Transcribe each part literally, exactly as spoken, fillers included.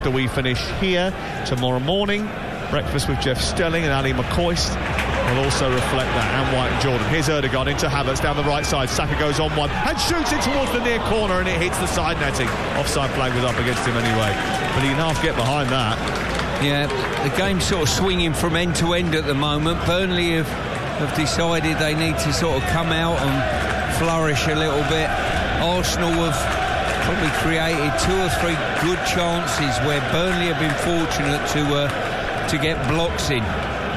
We finish here tomorrow morning. Breakfast with Jeff Stelling and Ali McCoist will also reflect that, and White and Jordan. Here's Erdogan into Havertz down the right side. Saka goes on one and shoots it towards the near corner, and it hits the side netting. Offside flag was up against him anyway, but he can half get behind that. Yeah, the game's sort of swinging from end to end at the moment. Burnley have, have decided they need to sort of come out and flourish a little bit. Arsenal have probably created two or three good chances where Burnley have been fortunate to uh, to get blocks in.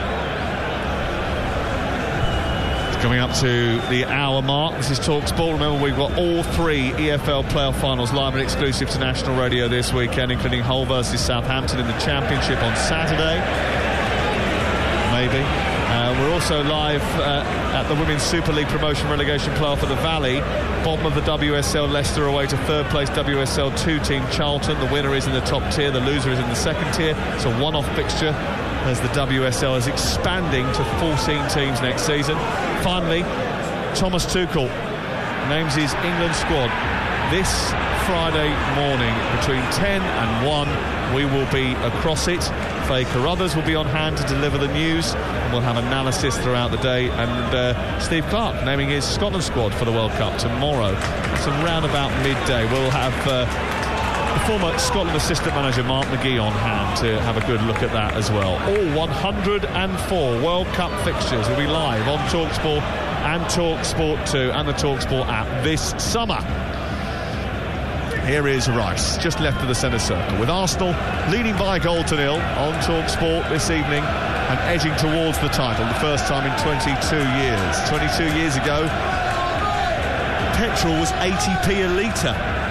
Coming up to the hour mark, this is TalkSport. Remember, we've got all three E F L playoff finals live and exclusive to national radio this weekend, including Hull versus Southampton in the Championship on Saturday. Maybe. Uh, we're also live uh, at the Women's Super League promotion relegation playoff at the Valley. Bottom of the W S L, Leicester away to third place W S L two team Charlton. The winner is in the top tier, the loser is in the second tier. It's a one-off fixture as the W S L is expanding to fourteen teams next season. Finally, Thomas Tuchel names his England squad this Friday morning between ten and one. We will be across it. Faye Carruthers will be on hand to deliver the news, and we'll have analysis throughout the day. And uh, Steve Clarke naming his Scotland squad for the World Cup tomorrow. It's around about midday. We'll have uh, the former Scotland assistant manager Mark McGee on hand to have a good look at that as well. All one hundred and four World Cup fixtures will be live on TalkSport and TalkSport two and the TalkSport app this summer. Here is Rice, just left of the centre circle, with Arsenal leading by a goal to nil on TalkSport this evening and edging towards the title, the first time in twenty-two years. twenty-two years ago, petrol was eighty p a litre.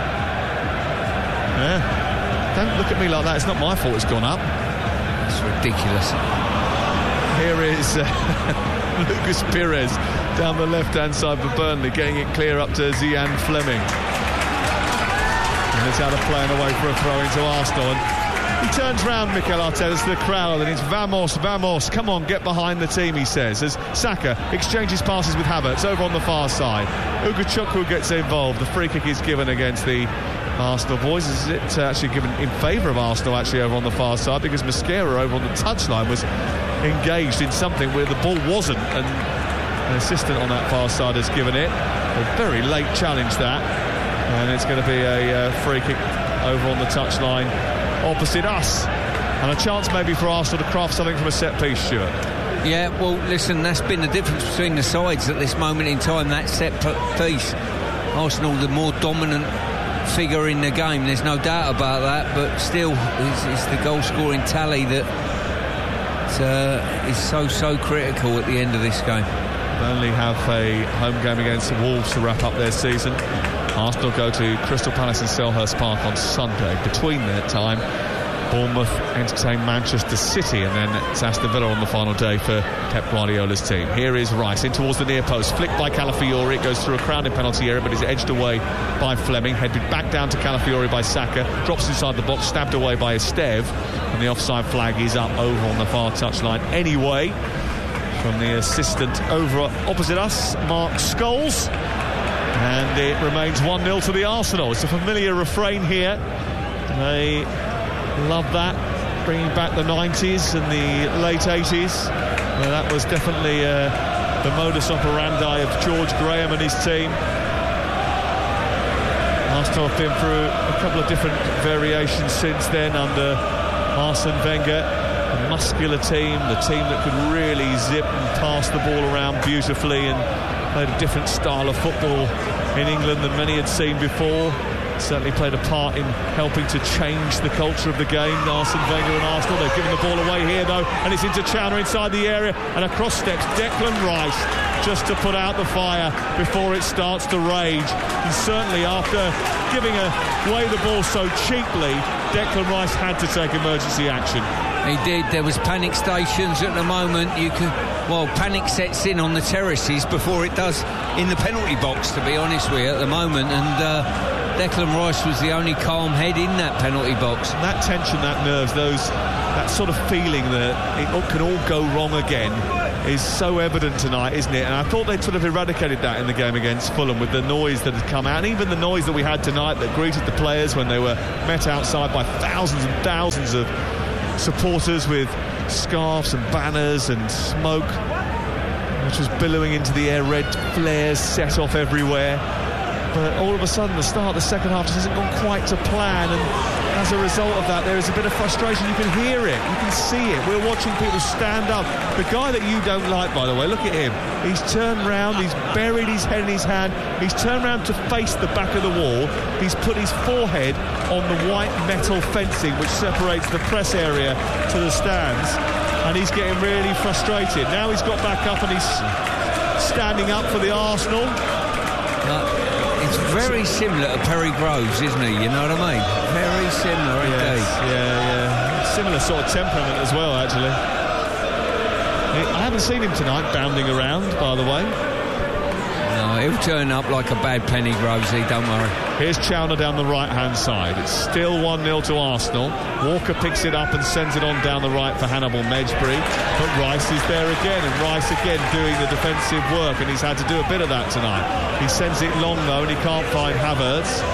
Yeah. Don't look at me like that. It's not my fault it's gone up. It's ridiculous. Here is uh, Lucas Perez down the left-hand side for Burnley, getting it clear up to Zian Fleming. And it's out of play and away for a throw into Arsenal. And he turns round, Mikel Arteta, to the crowd, and it's Vamos, Vamos, come on, get behind the team, he says, as Saka exchanges passes with Havertz over on the far side. Ugochukwu gets involved. The free kick is given against the Arsenal boys. Is it actually given in favour of Arsenal, actually, over on the far side, because Mosquera over on the touchline was engaged in something where the ball wasn't, and an assistant on that far side has given it. A very late challenge, that. And it's going to be a uh, free kick over on the touchline opposite us. And a chance maybe for Arsenal to craft something from a set piece, Stuart. Yeah, well, listen, that's been the difference between the sides at this moment in time, that set piece. Arsenal, the more dominant figure in the game, there's no doubt about that, but still, it's, it's the goal-scoring tally that uh, is so, so critical at the end of this game. Burnley have a home game against the Wolves to wrap up their season. Arsenal go to Crystal Palace and Selhurst Park on Sunday. Between that time, Bournemouth entertain Manchester City, and then it's Aston Villa on the final day for Pep Guardiola's team. Here is Rice in towards the near post, flicked by Calafiori. It goes through a crowded penalty area, but is edged away by Fleming, headed back down to Calafiori by Saka, drops inside the box, stabbed away by Esteve, and the offside flag is up over on the far touchline anyway from the assistant over opposite us, Mark Scholes. And it remains one nil to the Arsenal. It's a familiar refrain here. They love that, bringing back the nineties and the late eighties. Well, that was definitely uh, the modus operandi of George Graham and his team. Arsenal have been through a couple of different variations since then under Arsene Wenger. A muscular team, the team that could really zip and pass the ball around beautifully, and played a different style of football in England than many had seen before. Certainly played a part in helping to change the culture of the game, Arsene Wenger and Arsenal. They've given the ball away here though, and it's into Chowner inside the area, and across steps Declan Rice just to put out the fire before it starts to rage. And certainly after giving away the ball so cheaply, Declan Rice had to take emergency action. He did. There was panic stations at the moment. You can, well, panic sets in on the terraces before it does in the penalty box, to be honest with you, at the moment. And uh, Declan Rice was the only calm head in that penalty box. That tension, that nerves, those, that sort of feeling that it can all go wrong again. is so evident tonight, isn't it? And I thought they'd sort of eradicated that in the game against Fulham with the noise that had come out, and even the noise that we had tonight that greeted the players when they were met outside by thousands and thousands of supporters with scarves and banners and smoke, which was billowing into the air, red flares set off everywhere. But all of a sudden, the start of the second half just hasn't gone quite to plan, and as a result of that, there is a bit of frustration. You can hear it, you can see it. We're watching people stand up. The guy that you don't like, by the way, look at him. He's turned round, he's buried his head in his hand, he's turned round to face the back of the wall. He's put his forehead on the white metal fencing which separates the press area to the stands, and he's getting really frustrated. Now he's got back up and he's standing up for the Arsenal. Uh, it's very similar to Perry Groves, isn't he? You know what I mean? Very similar indeed. Yes, yeah, yeah. Similar sort of temperament as well, actually. I haven't seen him tonight bounding around, by the way. No, he'll turn up like a bad penny, Grovesy, don't worry. Here's Chowner down the right-hand side. It's still one nil to Arsenal. Walker picks it up and sends it on down the right for Hannibal Mejbri. But Rice is there again, and Rice again doing the defensive work, and he's had to do a bit of that tonight. He sends it long, though, and he can't find Havertz.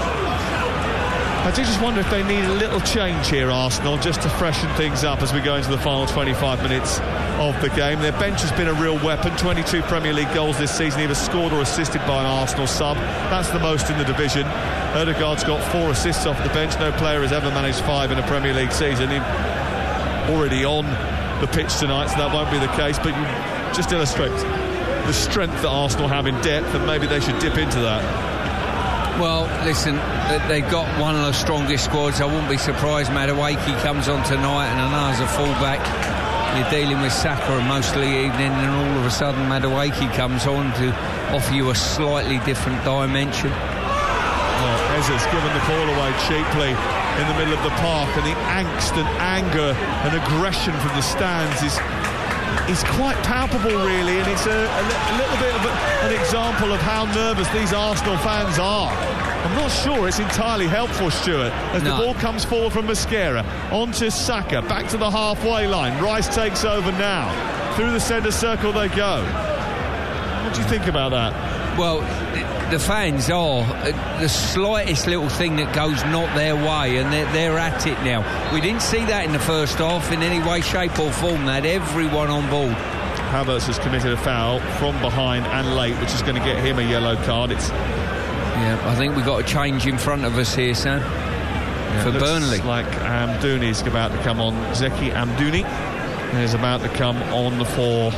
I do just wonder if they need a little change here, Arsenal, just to freshen things up as we go into the final twenty-five minutes of the game. Their bench has been a real weapon. twenty-two Premier League goals this season, either scored or assisted by an Arsenal sub. That's the most in the division. Ødegaard's got four assists off the bench. No player has ever managed five in a Premier League season. He's already on the pitch tonight, so that won't be the case. But you just illustrates the strength that Arsenal have in depth, and maybe they should dip into that. Well, listen, they've got one of the strongest squads. I wouldn't be surprised Madueke comes on tonight, and I know as a fullback you're dealing with Saka most of the evening, and all of a sudden Madueke comes on to offer you a slightly different dimension. Well, Ezra's given the ball away cheaply in the middle of the park, and the angst and anger and aggression from the stands is is quite palpable, really, and it's a, a, a little bit of a, an example of how nervous these Arsenal fans are. I'm not sure it's entirely helpful, Stuart, as no. the ball comes forward from Mosquera onto Saka, back to the halfway line. Rice takes over now. Through the centre circle they go. What do you think about that? Well, the fans are the slightest little thing that goes not their way, and they're, they're at it now. We didn't see that in the first half in any way, shape or form. They had everyone on board. Havertz has committed a foul from behind and late, which is going to get him a yellow card. It's yeah, I think we've got a change in front of us here, Sam, yeah, for Burnley. Like Amdouni's about to come on. Zeki Amdouni is about to come on for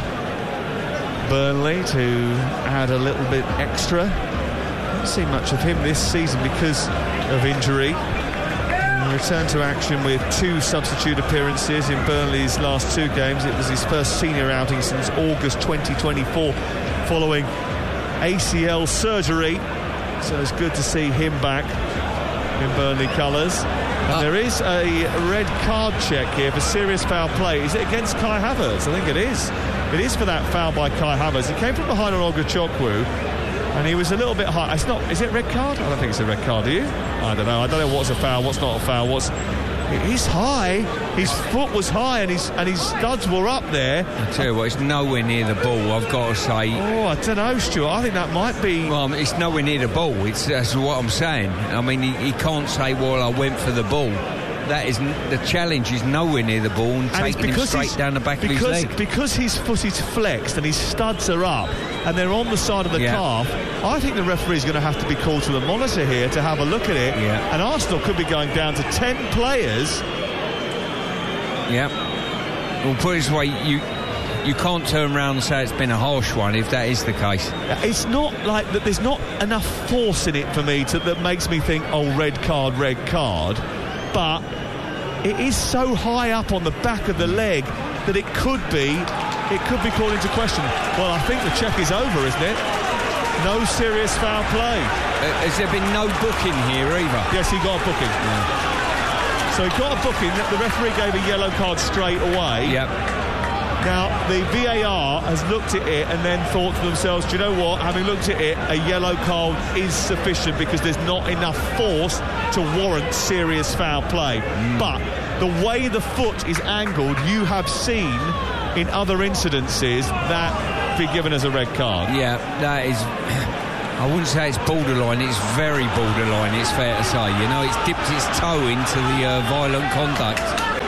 Burnley to add a little bit extra. Haven't seen much of him this season because of injury. Return to action with two substitute appearances in Burnley's last two games. It was his first senior outing since August twenty twenty-four following A C L surgery, so it's good to see him back in Burnley colours. And uh, there is a red card check here for serious foul play. Is it against Kai Havertz? I think it is. It is for that foul by Kai Havertz. He came from behind on Ogachukwu, and he was a little bit high. It's not. Is it red card? I don't think it's a red card. Do you? I don't know. I don't know what's a foul, what's not a foul. What's? He's high. His foot was high, and his and his studs were up there. I tell you what, it's nowhere near the ball. I've got to say. Oh, I don't know, Stuart. I think that might be. Well, it's nowhere near the ball. It's that's what I'm saying. I mean, he, he can't say, "Well, I went for the ball." That is the challenge. Is nowhere near the ball and, and taking him straight down the back because, of his leg. Because his foot is flexed and his studs are up and they're on the side of the yeah. calf, I think the referee's going to have to be called to the monitor here to have a look at it. Yeah. And Arsenal could be going down to ten players. Yeah. Well, put it this way, you you can't turn around and say it's been a harsh one if that is the case. It's not like that. There's not enough force in it for me to, that makes me think, oh, red card, red card. But it is so high up on the back of the leg that it could be it could be called into question. Well, I think the check is over, isn't it? No serious foul play. Uh, has there been no booking here either? Yes, he got a booking. Yeah. So he got a booking. The referee gave a yellow card straight away. Yep. Now, the V A R has looked at it and then thought to themselves, do you know what? Having looked at it, a yellow card is sufficient because there's not enough force to warrant serious foul play. Mm. But the way the foot is angled, you have seen in other incidences that be given as a red card. Yeah, that is... I wouldn't say it's borderline, it's very borderline, it's fair to say. You know, it's dipped its toe into the uh, violent conduct.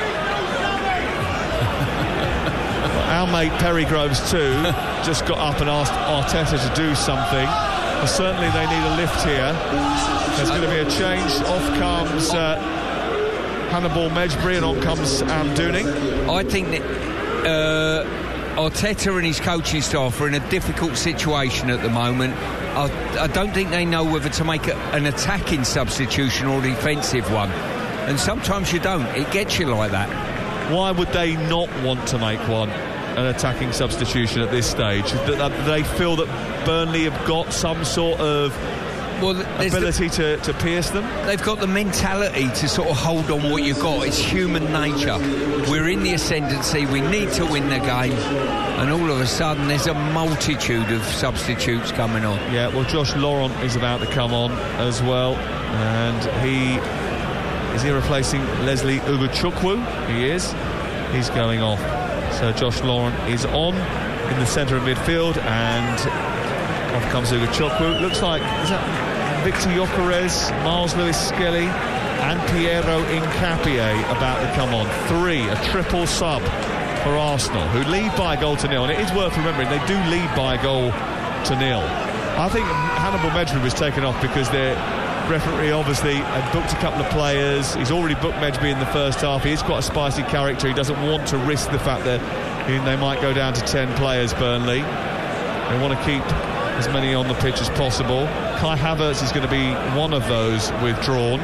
Our mate Perry Groves too just got up and asked Arteta to do something. But certainly they need a lift here. There's going to be a change. Off comes uh, Hannibal Mejbri and on comes Amdouni. I think that uh, Arteta and his coaching staff are in a difficult situation at the moment. I, I don't think they know whether to make a, an attacking substitution or a defensive one. And sometimes you don't. It gets you like that. Why would they not want to make one, an attacking substitution at this stage? Do they feel that Burnley have got some sort of well, ability the, to, to pierce them? They've got the mentality to sort of hold on what you've got. It's human nature. We're in the ascendancy. We need to win the game. And all of a sudden, there's a multitude of substitutes coming on. Yeah, well, Josh Laurent is about to come on as well. And he... Is he replacing Leslie Ugochukwu? He is. He's going off. So Josh Laurent is on in the centre of midfield, and off comes Ugochukwu. Looks like, is that Victor Gyökeres, Miles Lewis-Skelly and Piero Hincapié about to come on? Three, a triple sub for Arsenal, who lead by a goal to nil. And it is worth remembering, they do lead by a goal to nil. I think Hannibal Mejbri was taken off because they're referee obviously had booked a couple of players. He's already booked Mejbri in the first half. He is quite a spicy character. He doesn't want to risk the fact that they might go down to ten players, Burnley. They want to keep as many on the pitch as possible. Kai Havertz is going to be one of those withdrawn.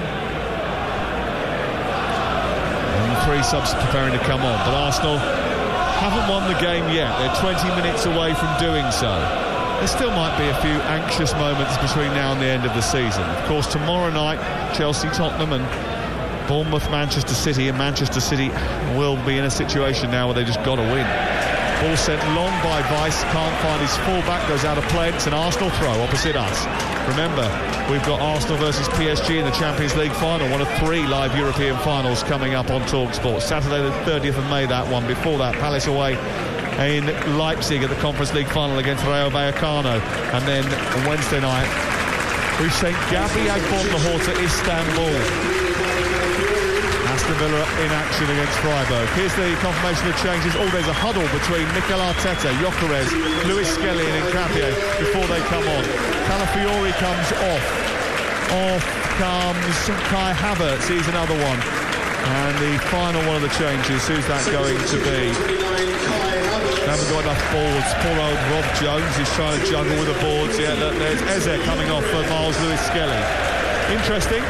And three subs preparing to come on. But Arsenal haven't won the game yet. They're twenty minutes away from doing so. There still might be a few anxious moments between now and the end of the season. Of course, tomorrow night, Chelsea, Tottenham and Bournemouth, Manchester City, and Manchester City will be in a situation now where they just got to win. Ball sent long by Weiss, can't find his fullback, goes out of play. It's an Arsenal throw opposite us. Remember, we've got Arsenal versus P S G in the Champions League final, one of three live European finals coming up on TalkSport. Saturday the thirtieth of May, that one. Before that, Palace away in Leipzig at the Conference League final against Rayo Vallecano. And then on Wednesday night, we've sent Gabi Agbonlahor to Istanbul. Aston Villa in action against Freiburg. Here's the confirmation of changes. Oh, there's a huddle between Mikel Arteta, Gyökeres, Lewis-Skelly and Hincapié before they come on. Calafiori comes off. Off comes Kai Havertz. He's another one. And the final one of the changes, who's that going to be? They haven't got enough boards. Poor old Rob Jones is trying to juggle with the boards. Yeah, look, there's Eze coming off for Miles Lewis-Skelly. Interesting.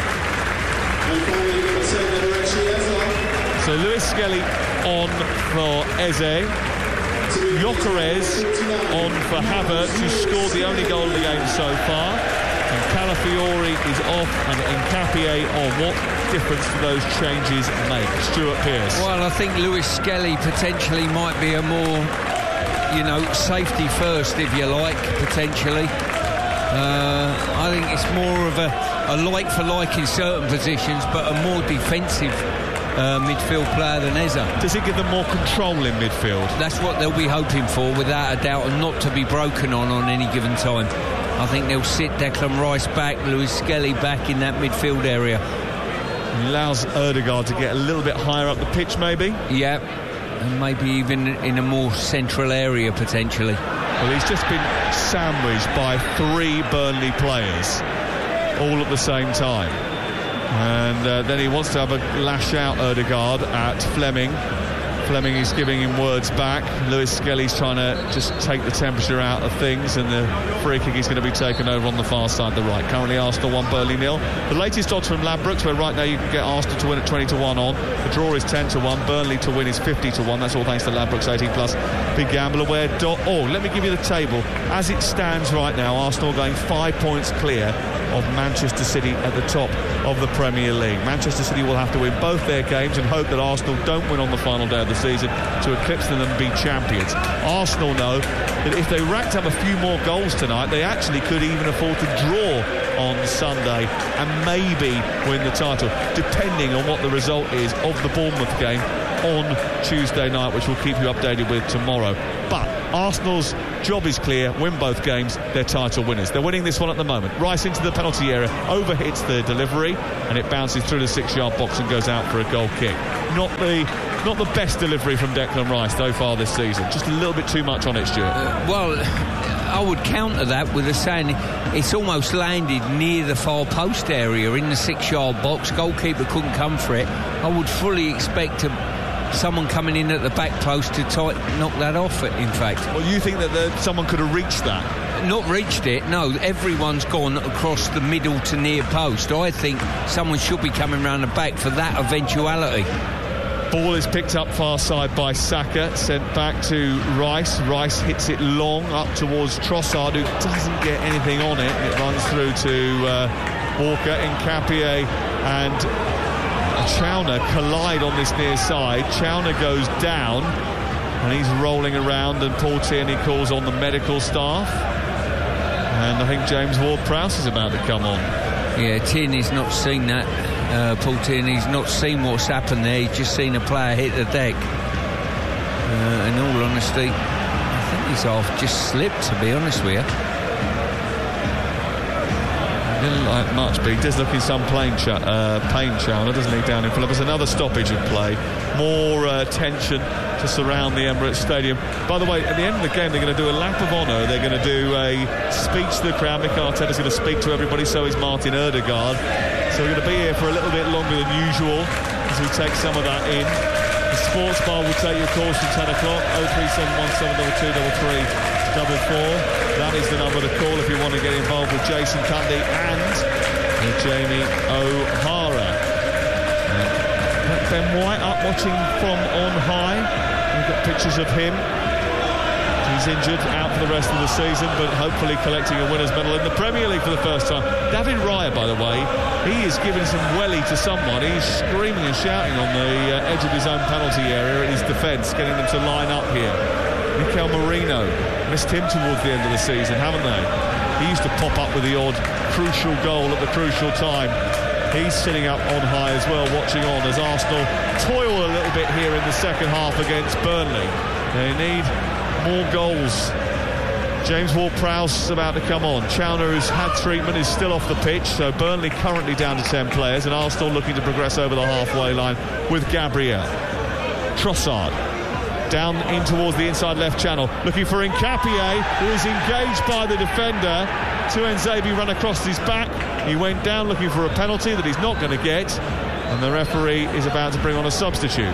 So Lewis-Skelly on for Eze. Gyökeres on for Havertz, who scored the only goal of the game so far. And Calafiori is off and Hincapié on. What difference do those changes make? Stuart Pearce. Well, I think Lewis-Skelly potentially might be a more, you know, safety first, if you like, potentially. Uh, I think it's more of a, a like for like in certain positions, but a more defensive uh, midfield player than Eze. Does it give them more control in midfield? That's what they'll be hoping for, without a doubt, and not to be broken on on any given time. I think they'll sit Declan Rice back, Lewis-Skelly back in that midfield area. Allows Ødegaard to get a little bit higher up the pitch, maybe? Yeah, and maybe even in a more central area, potentially. Well, he's just been sandwiched by three Burnley players, all at the same time. And uh, then he wants to have a lash out, Ødegaard, at Fleming. Fleming is giving him words back. Lewis-Skelly's trying to just take the temperature out of things, and the free kick is going to be taken over on the far side, the right. Currently Arsenal one, Burnley nil. The latest odds from Ladbrokes, where right now you can get Arsenal to win at twenty to one on. The draw is ten to one. Burnley to win is fifty to one. That's all thanks to Ladbrokes eighteen plus. Big gamble aware dot org. Let me give you the table. As it stands right now, Arsenal going five points clear of Manchester City at the top of the Premier League. Manchester City will have to win both their games and hope that Arsenal don't win on the final day of the season to eclipse them and be champions. Arsenal know that if they racked up a few more goals tonight, they actually could even afford to draw on Sunday and maybe win the title, depending on what the result is of the Bournemouth game on Tuesday night, which we'll keep you updated with tomorrow. But Arsenal's job is clear: win both games, they're title winners. They're winning this one at the moment. Rice into the penalty area, overhits the delivery, and it bounces through the six-yard box and goes out for a goal kick. Not the not the best delivery from Declan Rice so far this season. Just a little bit too much on it, Stuart. Uh, well, I would counter that with a saying it's almost landed near the far post area in the six-yard box. Goalkeeper couldn't come for it. I would fully expect to, someone coming in at the back post to tight, knock that off, in fact. Well, you think that the, someone could have reached that? Not reached it, no. Everyone's gone across the middle to near post. I think someone should be coming round the back for that eventuality. Ball is picked up far side by Saka, sent back to Rice. Rice hits it long up towards Trossard, who doesn't get anything on it. It runs through to uh, Walker. Nkapie and Chauner collide on this near side. Chauner goes down and he's rolling around, and Paul Tierney calls on the medical staff. And I think James Ward-Prowse is about to come on. Yeah, Tierney's not seen that. Uh, Paul Tierney's not seen what's happened there. He's just seen a player hit the deck. Uh, in all honesty, I think he's half just slipped, to be honest with you. Didn't like much, but he does look in some plain ch- uh, pain, Chauner, doesn't he, down in front of us? Another stoppage of play. More uh, tension to surround the Emirates Stadium. By the way, at the end of the game, they're going to do a lap of honour. They're going to do a speech to the crowd. Mikel Arteta's going to speak to everybody, so is Martin Ødegaard. So we're going to be here for a little bit longer than usual as we take some of that in. The sports bar will take your calls from ten o'clock. oh three seven one seven two two three double four. That is the number to call if you want to get involved with Jason Cundy and Jamie O'Hara. Uh, Ben White up watching from on high. We've got pictures of him. He's injured, out for the rest of the season, but hopefully collecting a winner's medal in the Premier League for the first time. David Raya, by the way, he is giving some welly to someone. He's screaming and shouting on the uh, edge of his own penalty area in his defence, getting them to line up here. Mikel Merino missed him towards the end of the season, haven't they? He used to pop up with the odd crucial goal at the crucial time. He's sitting up on high as well, watching on as Arsenal toil a little bit here in the second half against Burnley. They need more goals. James Ward-Prowse about to come on. Chauner, who's had treatment, is still off the pitch, so Burnley currently down to ten players, and Arsenal looking to progress over the halfway line with Gabriel. Trossard down in towards the inside left channel, looking for Nkapie, who is engaged by the defender. Tuanzebe run across his back. He went down looking for a penalty that he's not going to get, and the referee is about to bring on a substitute.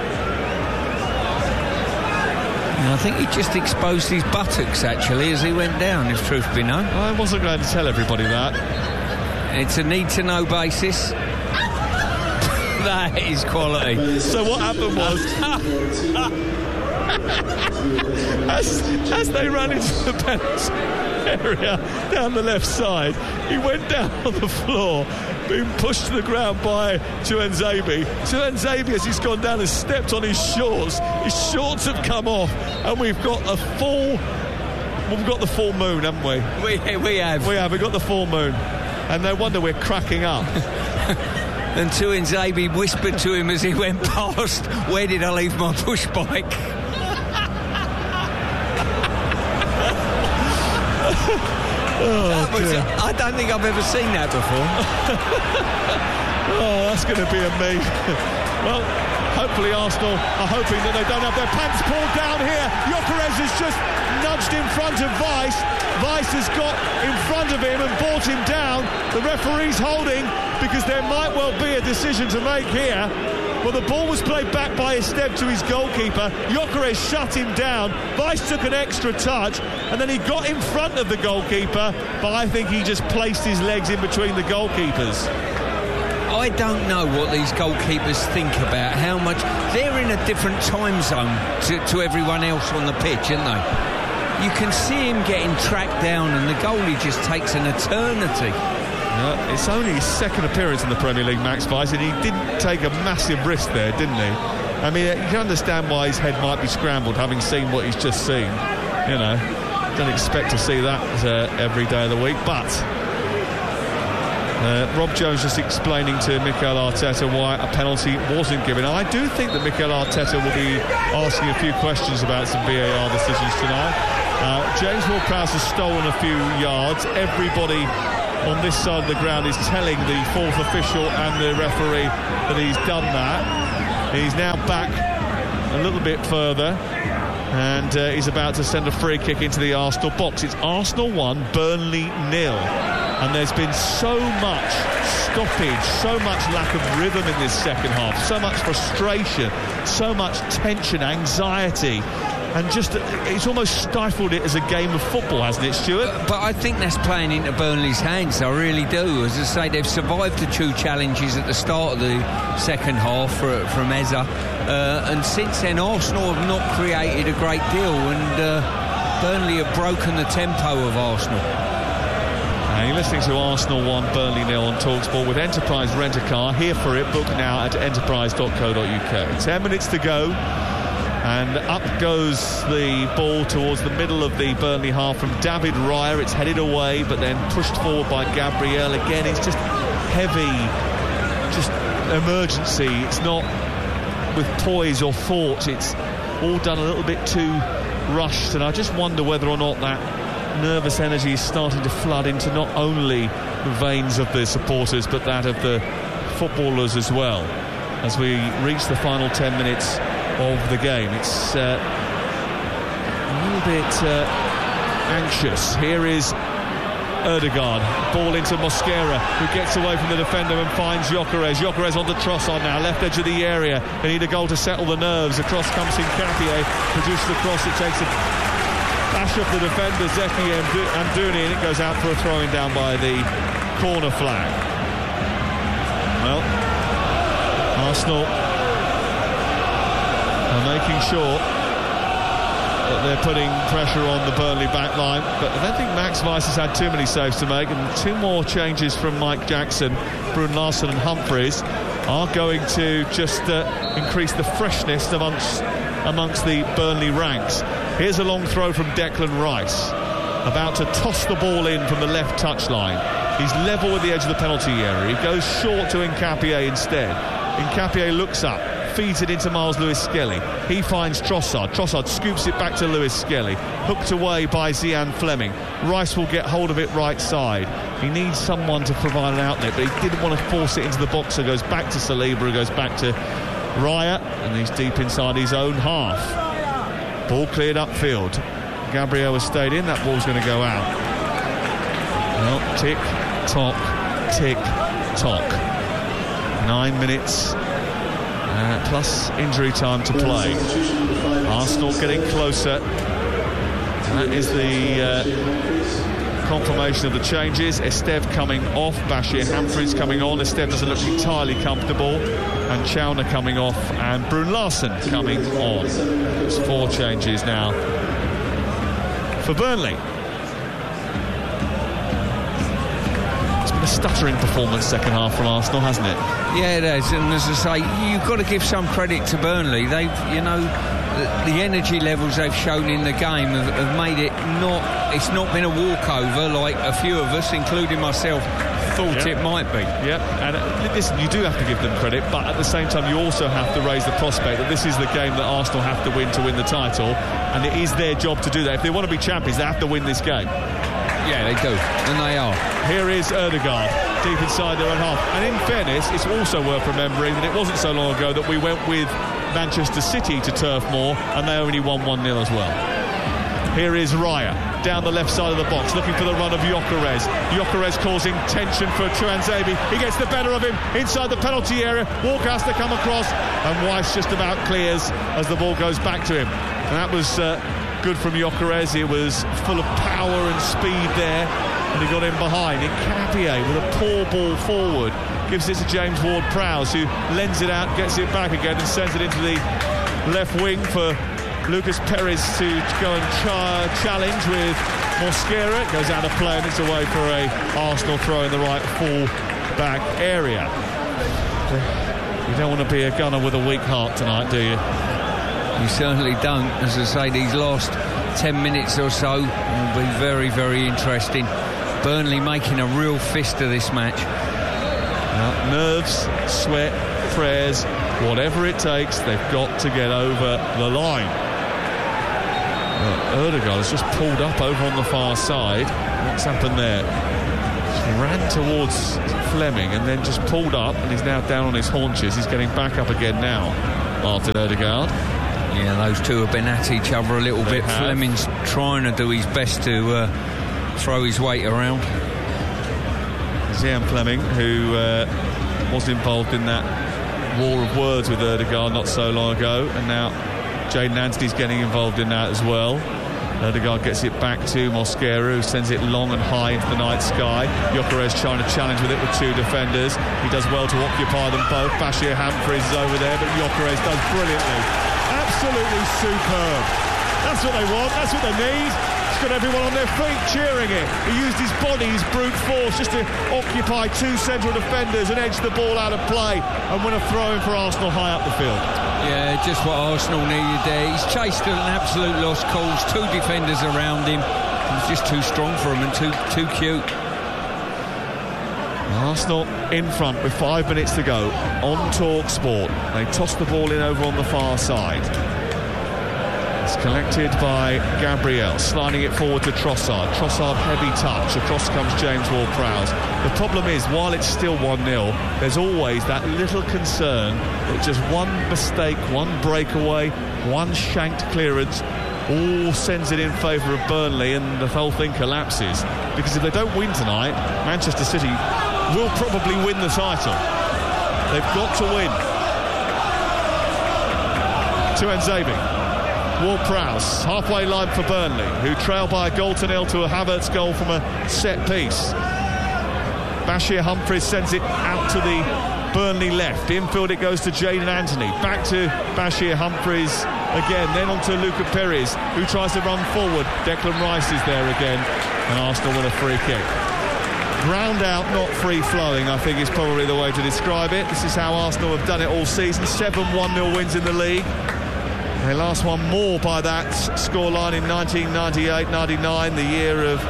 I think he just exposed his buttocks, actually, as he went down, if truth be known. I wasn't going to tell everybody that. It's a need-to-know basis. That is quality. So what happened was, as, as they ran into the penalty area down the left side, he went down on the floor, being pushed to the ground by Tuanzebe. Tuanzebe, as he's gone down, has stepped on his shorts. His shorts have come off, and we've got a full... We've got the full moon, haven't we? We, we have. We have. We've got the full moon. And no wonder we're cracking up. And Tuanzebe whispered to him as he went past, "Where did I leave my push bike?" Oh, was, I don't think I've ever seen that before. Oh, that's going to be a meme. Well, hopefully Arsenal are hoping that they don't have their pants pulled down here. Gyökeres has just nudged in front of Weiss. Weiss has got in front of him and brought him down. The referee's holding because there might well be a decision to make here. Well, the ball was played back by a step to his goalkeeper. Gyökeres shut him down. Weiss took an extra touch, and then he got in front of the goalkeeper, but I think he just placed his legs in between the goalkeepers. I don't know what these goalkeepers think about how much... They're in a different time zone to, to everyone else on the pitch, aren't they? You can see him getting tracked down, and the goalie just takes an eternity. Uh, it's only his second appearance in the Premier League, Max Weiss, and he didn't take a massive risk there, didn't he? I mean, you can understand why his head might be scrambled, having seen what he's just seen. You know, don't expect to see that uh, every day of the week, but Uh, Rob Jones just explaining to Mikel Arteta why a penalty wasn't given. I do think that Mikel Arteta will be asking a few questions about some V A R decisions tonight. Uh, James Ward-Prowse has stolen a few yards. Everybody on this side of the ground is telling the fourth official and the referee that he's done that. He's now back a little bit further, and uh, he's about to send a free kick into the Arsenal box. It's Arsenal one, Burnley nil. And there's been so much stoppage, so much lack of rhythm in this second half, so much frustration, so much tension, anxiety, and just it's almost stifled it as a game of football, hasn't it, Stuart? But, but I think that's playing into Burnley's hands. I really do. As I say, they've survived the two challenges at the start of the second half for, from Eze, uh, and since then Arsenal have not created a great deal, and uh, Burnley have broken the tempo of Arsenal. Uh, you're listening to Arsenal one, Burnley nil on TalkSport with Enterprise Rent-A-Car. Here for it. Book now at enterprise dot co dot uk. Ten minutes to go. And up goes the ball towards the middle of the Burnley half from David Raya. It's headed away, but then pushed forward by Gabriel. Again, it's just heavy, just emergency. It's not with poise or thought. It's all done a little bit too rushed. And I just wonder whether or not that nervous energy is starting to flood into not only the veins of the supporters but that of the footballers as well as we reach the final ten minutes of the game. It's uh, a little bit uh, anxious. Here is Ødegaard, ball into Mosquera, who gets away from the defender and finds Gyökeres. Gyökeres on the Trossard now, left edge of the area. They need a goal to settle the nerves. Across comes Hincapié, produces a cross, it takes a bash of the defender Zeki Amdouni, and it goes out for a throwing down by the corner flag. Well, Arsenal are making sure that they're putting pressure on the Burnley back line, but I don't think Max Weiss has had too many saves to make, and two more changes from Mike Jackson, Brun Larsen and Humphreys are going to just uh, increase the freshness amongst amongst the Burnley ranks. Here's a long throw from Declan Rice, about to toss the ball in from the left touchline. He's level with the edge of the penalty area. He goes short to Hincapié instead. Hincapié looks up, feeds it into Miles Lewis-Skelly. He finds Trossard. Trossard scoops it back to Lewis-Skelly. Hooked away by Zian Fleming. Rice will get hold of it right side. He needs someone to provide an outlet, but he didn't want to force it into the box, so goes back to Saliba, goes back to Raya, and he's deep inside his own half. Ball cleared upfield. Gabriel has stayed in. That ball's going to go out. Well, tick, tock, tick, tock. Nine minutes uh, plus injury time to play. Arsenal getting closer. That is the uh, confirmation of the changes. Esteve coming off, Bashir Humphreys coming on. Esteve doesn't look entirely comfortable, and Chauner coming off, and Brun Larsen coming on. It's four changes now for Burnley. It's been a stuttering performance second half from Arsenal, hasn't it? Yeah, it has, and as I say, you've got to give some credit to Burnley. They've, you know, the, the energy levels they've shown in the game have, have made it not, it's not been a walkover like a few of us, including myself, thought yep. it might be. Yep, and uh, listen, you do have to give them credit, but at the same time you also have to raise the prospect that this is the game that Arsenal have to win to win the title, and it is their job to do that. If they want to be champions, they have to win this game. Yeah, they do, and they are. Here is Ødegaard, deep inside their own half. And in fairness, it's also worth remembering that it wasn't so long ago that we went with Manchester City to Turf Moor, and they only won one nil as well. Here is Raya, down the left side of the box, looking for the run of Gyökeres. Gyökeres causing tension for Tuanzebe. He gets the better of him inside the penalty area. Walker has to come across, and Weiss just about clears as the ball goes back to him. And that was uh, good from Gyökeres. It was full of power and speed there, and he got in behind. Hincapié with a poor ball forward gives it to James Ward-Prowse, who lends it out, gets it back again, and sends it into the left wing for Lucas Perez to go and ch- challenge with Mosquera. It goes out of play, and it's away for a Arsenal throw in the right full back area. You don't want to be a gunner with a weak heart tonight, do you? You certainly don't. As I say, these last ten minutes or so will be very, very interesting. Burnley making a real fist of this match. Uh, nerves, sweat, prayers, whatever it takes, they've got to get over the line. Uh, Ødegaard has just pulled up over on the far side. What's happened there? He ran towards Fleming and then just pulled up, and he's now down on his haunches. He's getting back up again now, Martin Ødegaard. Yeah, those two have been at each other a little They bit. have. Fleming's trying to do his best to uh, throw his weight around. Zian Fleming, who uh, was involved in that war of words with Ødegaard not so long ago, and now Jayden Anthony's getting involved in that as well. Ødegaard gets it back to Mosquera, who sends it long and high into the night sky. Gyökeres trying to challenge with it with two defenders. He does well to occupy them both. Bashir Humphries is over there, but Gyökeres does brilliantly. Absolutely superb. That's what they want, that's what they need. He's got everyone on their feet cheering it. He used his body, his brute force, just to occupy two central defenders and edge the ball out of play and win a throw-in for Arsenal high up the field. Yeah, just what Arsenal needed there. He's chased an absolute lost cause. Two defenders around him. He's just too strong for him and too too cute. Arsenal in front with five minutes to go on Talk Sport. They toss the ball in over on the far side. It's collected by Gabriel, sliding it forward to Trossard. Trossard, heavy touch. Across comes James Ward-Prowse. The problem is, while it's still one nil, there's always that little concern that just one mistake, one breakaway, one shanked clearance all sends it in favour of Burnley and the whole thing collapses. Because if they don't win tonight, Manchester City will probably win the title. They've got to win. Tuanzebe. Ward-Prowse, halfway line for Burnley, who trail by a goal to nil to a Havertz goal from a set piece. Bashir Humphries sends it out to the Burnley left. Infield it goes to Jayden Anthony. Back to Bashir Humphries again, then on to Luca Perez, who tries to run forward. Declan Rice is there again, and Arsenal with a free kick. Ground out, not free-flowing, I think is probably the way to describe it. This is how Arsenal have done it all season. Seven one nil wins in the league. They last won more by that scoreline in nineteen ninety-eight ninety-nine, the year of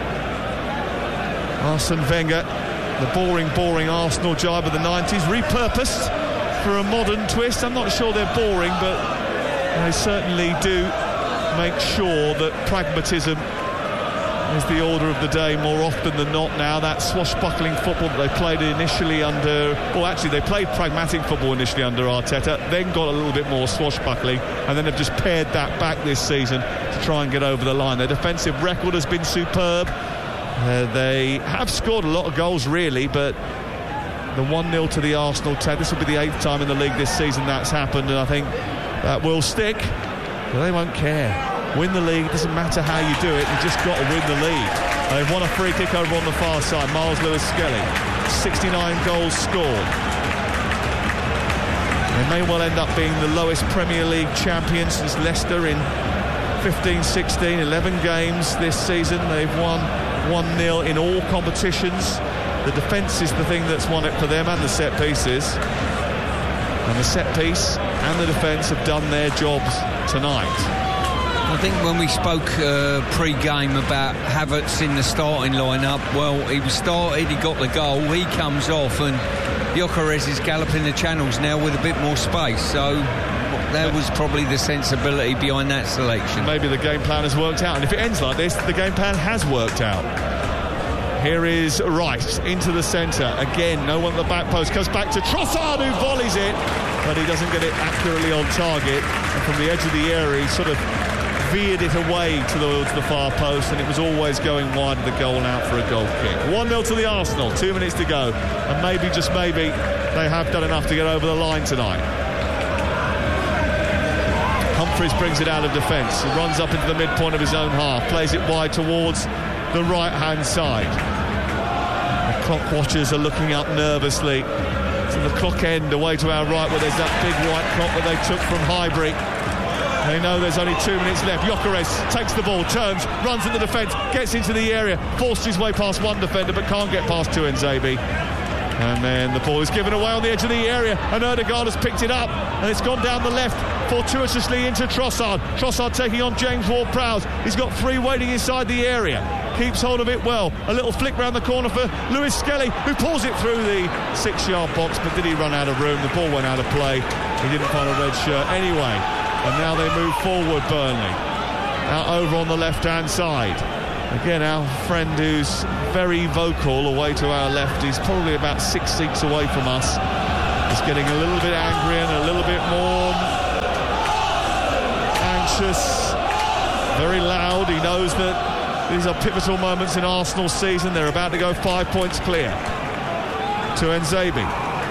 Arsene Wenger. The boring, boring Arsenal jibe of the nineties, repurposed for a modern twist. I'm not sure they're boring, but they certainly do make sure that pragmatism is the order of the day more often than not now. That swashbuckling football that they played initially under... Well, actually, they played pragmatic football initially under Arteta, then got a little bit more swashbuckling, and then have just pared that back this season to try and get over the line. Their defensive record has been superb. Uh, they have scored a lot of goals, really, but the one nil to the Arsenal Ted, this will be the eighth time in the league this season that's happened, and I think that will stick. But they won't care. Win the league, doesn't matter how you do it, you've just got to win the league. They've won a free kick over on the far side. Miles Lewis-Skelly, sixty-nine goals scored. They may well end up being the lowest Premier League champions since Leicester in fifteen sixteen, eleven games this season. They've won one nil in all competitions. The defence is the thing that's won it for them, and the set pieces. And the set piece and the defence have done their jobs tonight. I think when we spoke uh, pre-game about Havertz in the starting lineup, well, he was started, he got the goal, he comes off, and Gyökeres is galloping the channels now with a bit more space. So there was probably the sensibility behind that selection. Maybe the game plan has worked out, and if it ends like this, the game plan has worked out. Here is Rice into the centre again. No one at the back post. Goes back to Trossard, who volleys it, but he doesn't get it accurately on target. And from the edge of the area, he sort of veered it away towards the far post, and it was always going wide of the goal and out for a goal kick. one nil to the Arsenal, two minutes to go, and maybe, just maybe, they have done enough to get over the line tonight. Humphries brings it out of defence. He runs up into the midpoint of his own half, plays it wide towards the right-hand side. The clock watchers are looking up nervously to the clock end away to our right, where there's that big white clock that they took from Highbury. They know there's only two minutes left. Gyökeres takes the ball, turns, runs in the defence, gets into the area, forced his way past one defender but can't get past Tuanzebe. And then the ball is given away on the edge of the area, and Ødegaard has picked it up, and it's gone down the left fortuitously into Trossard. Trossard taking on James Ward-Prowse. He's got three waiting inside the area. keeps hold of it well. A little flick round the corner for Lewis Skelly, who pulls it through the six-yard box, but did he run out of room? The ball went out of play. He didn't find a red shirt anyway. And now they move forward, Burnley. Out over on the left-hand side. Again, our friend who's very vocal away to our left, he's probably about six seats away from us, is getting a little bit angry and a little bit more anxious, very loud. He knows that these are pivotal moments in Arsenal's season. They're about to go five points clear. Tuanzebe.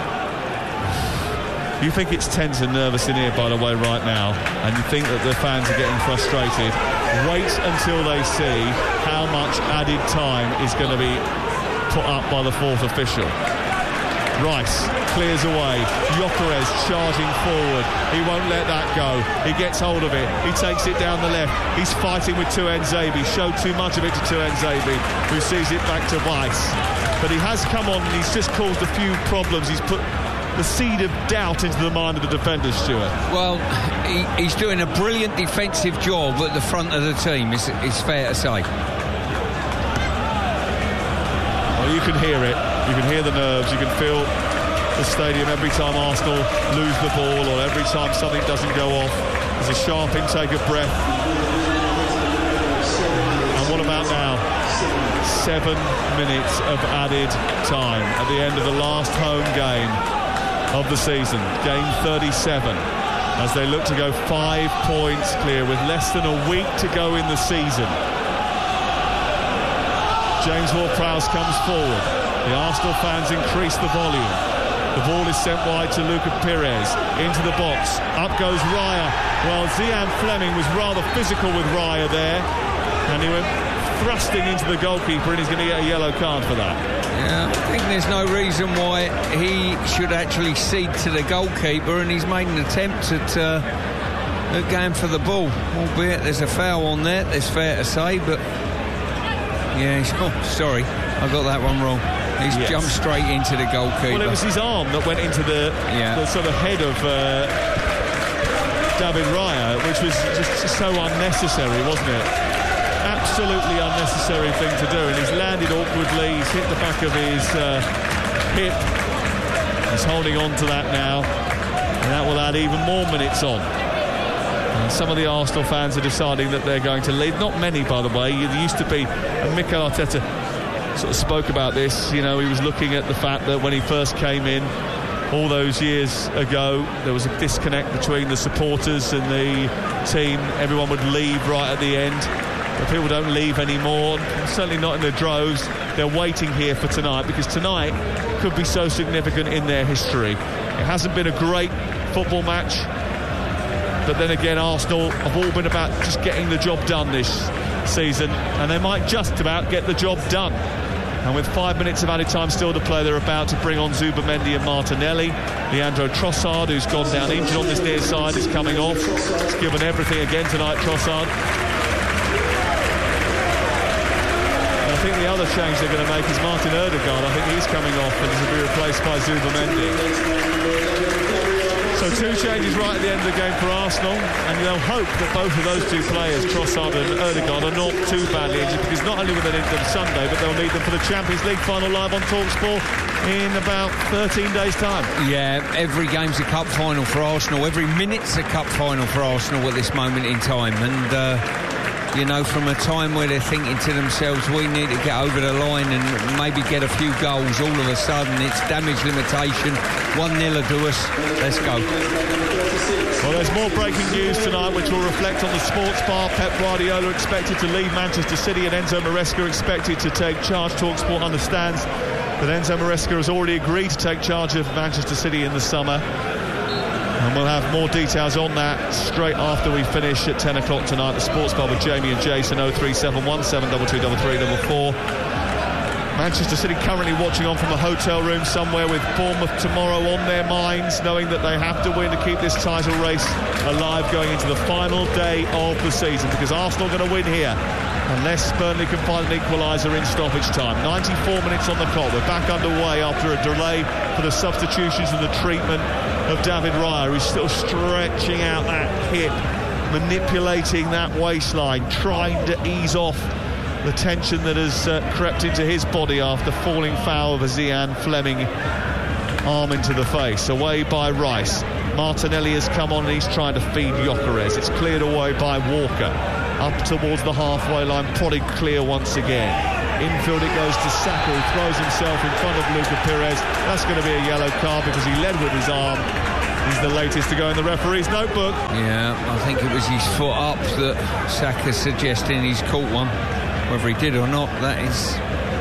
You think it's tense and nervous in here, by the way, right now, and you think that the fans are getting frustrated. Wait until they see how much added time is going to be put up by the fourth official. Rice clears away. Gyökeres charging forward. He won't let that go. He gets hold of it. He takes it down the left. He's fighting with Tuanzebe. Showed too much of it to Tuanzebe, who sees it back to Rice. But he has come on and he's just caused a few problems. He's put the seed of doubt into the mind of the defenders, Stuart. Well, he, he's doing a brilliant defensive job at the front of the team, it's, it's fair to say. Well, you can hear it. You can hear the nerves. You can feel the stadium every time Arsenal lose the ball or every time something doesn't go off. There's a sharp intake of breath. And what about now? Seven minutes of added time at the end of the last home game of the season, game thirty-seven, as they look to go five points clear with less than a week to go in the season. James Ward-Prowse comes forward. The Arsenal fans increase the volume. The ball is sent wide to Luca Pires into the box. Up goes Raya, while Zian Fleming was rather physical with Raya there, and he went thrusting into the goalkeeper, and he's going to get a yellow card for that. Yeah, I think there's no reason why he should actually cede to the goalkeeper, and he's made an attempt at, uh, at going for the ball, albeit there's a foul on there, it's fair to say, but yeah, he's, oh, sorry, I got that one wrong. He's yes. jumped straight into the goalkeeper. Well, it was his arm that went into the, yeah. the sort of head of uh, David Raya, which was just so unnecessary, wasn't it? Absolutely unnecessary thing to do, and he's landed awkwardly. He's hit the back of his uh, hip. He's holding on to that now, and that will add even more minutes on. And some of the Arsenal fans are deciding that they're going to leave. Not many, by the way. There used to be, and Mikel Arteta sort of spoke about this. You know, he was looking at the fact that when he first came in all those years ago, there was a disconnect between the supporters and the team. Everyone would leave right at the end. But people don't leave anymore, certainly not in the droves. They're waiting here for tonight, because tonight could be so significant in their history. It hasn't been a great football match, but then again, Arsenal have all been about just getting the job done this season, and they might just about get the job done. And with five minutes of added time still to play, they're about to bring on Zubamendi and Martinelli. Leandro Trossard, who's gone down injured on this near side, is coming off. He's given everything again tonight, Trossard. I think the other change they're going to make is Martin Ødegaard. I think he's coming off and will be replaced by Zubamendi. So two changes right at the end of the game for Arsenal, and they'll hope that both of those two players, Trossard and Ødegaard, are not too badly injured, because not only will they need them Sunday, but they'll need them for the Champions League final live on TalkSport in about thirteen days' time. Yeah, every game's a cup final for Arsenal. Every minute's a cup final for Arsenal at this moment in time, and uh, you know, from a time where they're thinking to themselves, we need to get over the line and maybe get a few goals, all of a sudden it's damage limitation, one nil to us, let's go. Well, there's more breaking news tonight which will reflect on the sports bar. Pep Guardiola expected to leave Manchester City, and Enzo Maresca expected to take charge. TalkSport understands that Enzo Maresca has already agreed to take charge of Manchester City in the summer. And we'll have more details on that straight after we finish at ten o'clock tonight. The Sports Bar with Jamie and Jason, oh three seven one, seven two two, three three four four. Manchester City currently watching on from a hotel room somewhere with Bournemouth tomorrow on their minds, knowing that they have to win to keep this title race alive going into the final day of the season, because Arsenal are going to win here unless Burnley can find an equaliser in stoppage time. ninety-four minutes on the clock. We're back underway after a delay for the substitutions and the treatment of David Raya, who's still stretching out that hip, manipulating that waistline, trying to ease off the tension that has uh, crept into his body after falling foul of a Zian Fleming arm into the face. Away by Rice. Martinelli has come on and he's trying to feed Gyökeres. It's cleared away by Walker. Up towards the halfway line, prodded clear once again. Infield it goes to Saka, who throws himself in front of Luca Pires. That's going to be a yellow card because he led with his arm. He's the latest to go in the referee's notebook. Yeah, I think it was his foot up that Saka's suggesting he's caught one. Whether he did or not, that is...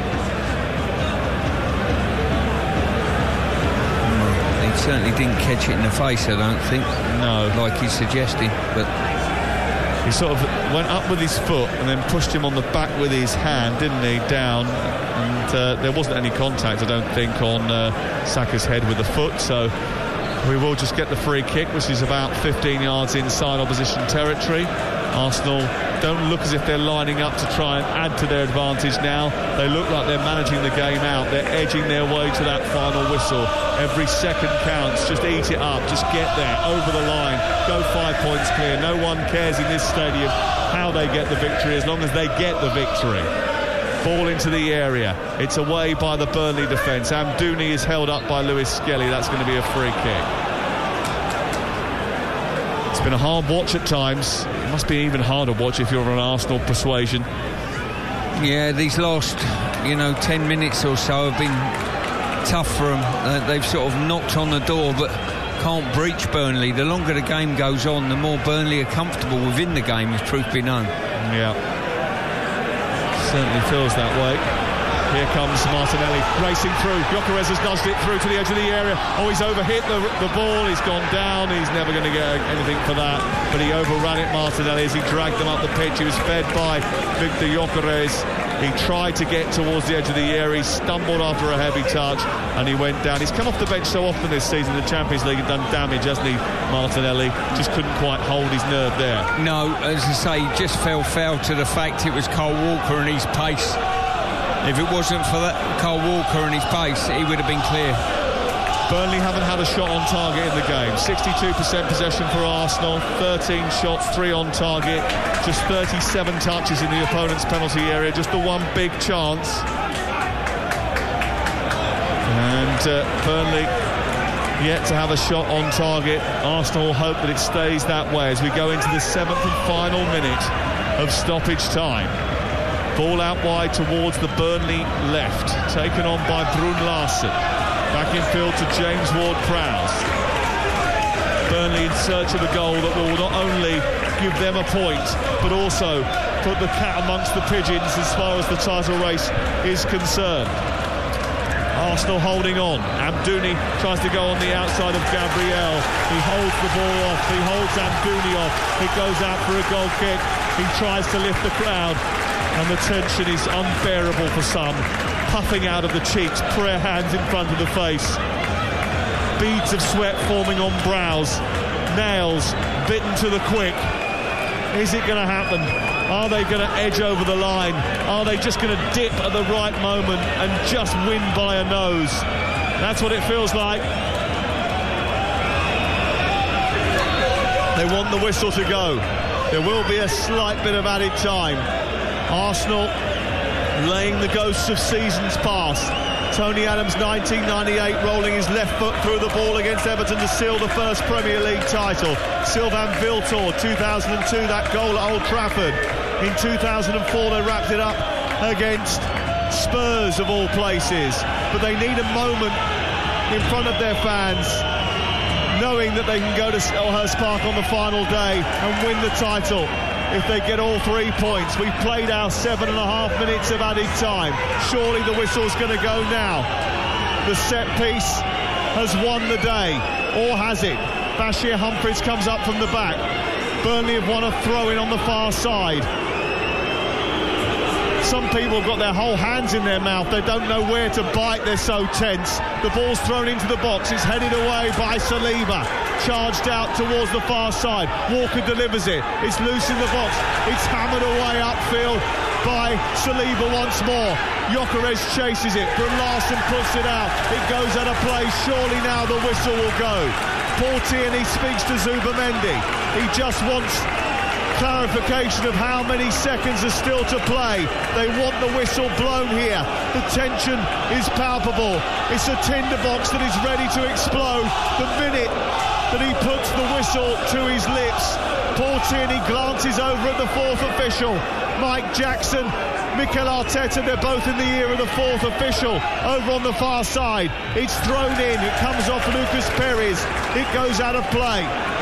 Well, he certainly didn't catch it in the face, I don't think. No. Like he's suggesting, but... He sort of went up with his foot and then pushed him on the back with his hand, didn't he, down. And uh, there wasn't any contact, I don't think, on uh, Saka's head with the foot. So we will just get the free kick, which is about fifteen yards inside opposition territory. Arsenal don't look as if they're lining up to try and add to their advantage now. They look like they're managing the game out. They're edging their way to that final whistle. Every second counts. Just eat it up. Just get there, over the line. Go five points clear. No one cares in this stadium how they get the victory as long as they get the victory. Ball into the area. It's away by the Burnley defence. Amdouni is held up by Lewis Skelly. That's going to be a free kick. It's been a hard watch at times. It must be even harder watch if you're an Arsenal persuasion. Yeah, these last, you know, ten minutes or so have been tough for them. Uh, they've sort of knocked on the door but can't breach Burnley. The longer the game goes on, the more Burnley are comfortable within the game, if truth be known. Yeah. Certainly feels that way. Here comes Martinelli racing through. Gyökeres has nudged it through to the edge of the area. Oh, he's overhit the, the ball. He's gone down. He's never going to get anything for that. But he overran it, Martinelli, as he dragged them up the pitch. He was fed by Victor Gyökeres. He tried to get towards the edge of the area. He stumbled after a heavy touch and he went down. He's come off the bench so often this season in the Champions League and done damage, hasn't he, Martinelli? Just couldn't quite hold his nerve there. No, as I say, he just fell foul to the fact it was Kyle Walker and his pace. If it wasn't for that Kyle Walker and his pace, he would have been clear. Burnley haven't had a shot on target in the game. sixty-two percent possession for Arsenal, thirteen shots, three on target, just thirty-seven touches in the opponent's penalty area, just the one big chance. And uh, Burnley yet to have a shot on target. Arsenal hope that it stays that way as we go into the seventh and final minute of stoppage time. Ball out wide towards the Burnley left, taken on by Brun Larsen. Back in field to James Ward-Prowse. Burnley in search of a goal that will not only give them a point, but also put the cat amongst the pigeons as far as the title race is concerned. Arsenal holding on. Amdouni tries to go on the outside of Gabriel. He holds the ball off. He holds Amdouni off. It goes out for a goal kick. He tries to lift the crowd. And the tension is unbearable for some. Puffing out of the cheeks, prayer hands in front of the face. Beads of sweat forming on brows. Nails bitten to the quick. Is it going to happen? Are they going to edge over the line? Are they just going to dip at the right moment and just win by a nose? That's what it feels like. They want the whistle to go. There will be a slight bit of added time. Arsenal laying the ghosts of seasons past. Tony Adams, nineteen ninety-eight, rolling his left foot through the ball against Everton to seal the first Premier League title. Sylvain Wiltord, two thousand two, that goal at Old Trafford. In two thousand four, they wrapped it up against Spurs, of all places. But they need a moment in front of their fans, knowing that they can go to Selhurst Park on the final day and win the title. If they get all three points. We've played our seven and a half minutes of added time. Surely the whistle's going to go now. The set piece has won the day, or has it? Bashir Humphries comes up from the back. Burnley have won a throw-in on the far side. Some people have got their whole hands in their mouth. They don't know where to bite. They're so tense. The ball's thrown into the box. It's headed away by Saliba. Charged out towards the far side. Walker delivers it. It's loose in the box. It's hammered away upfield by Saliba once more. Gyökeres chases it. Brun Larsen puts it out. It goes out of play. Surely now the whistle will go. Paul Tierney speaks to Zubamendi. He just wants clarification of how many seconds are still to play. They want the whistle blown here. The tension is palpable. It's a tinderbox that is ready to explode the minute that he puts the whistle to his lips. Paul Tierney glances over at the fourth official. Mike Jackson, Mikel Arteta, they're both in the ear of the fourth official over on the far side. It's thrown in. It comes off Lucas Perez. It goes out of play.